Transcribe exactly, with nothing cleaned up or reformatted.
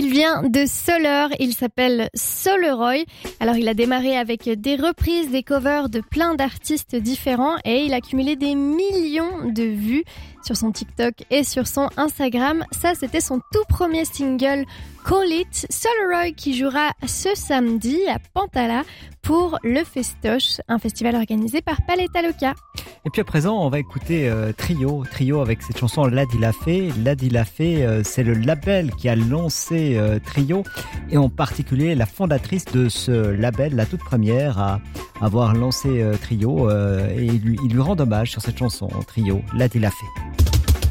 Il vient de Soler, il s'appelle Soleroy. Alors il a démarré avec des reprises, des covers de plein d'artistes différents et il a cumulé des millions de vues sur son TikTok et sur son Instagram. Ça, c'était son tout premier single, Call It. Soleroy qui jouera ce samedi à Pantala pour le Festoche, un festival organisé par Paletta Loca. Et puis à présent, on va écouter euh, Trio, Trio avec cette chanson Ladi l'a fait. Ladi l'a fait, euh, c'est le label qui a lancé euh, Trio et en particulier la fondatrice de ce label, la toute première à avoir lancé euh, Trio euh, et il lui, il lui rend hommage sur cette chanson Trio, Ladi l'a fait.